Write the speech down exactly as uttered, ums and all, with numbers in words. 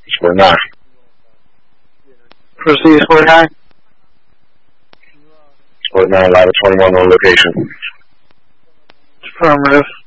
forty-nine. Proceed, forty-nine. forty-nine, ladder twenty-one on location. Affirmative.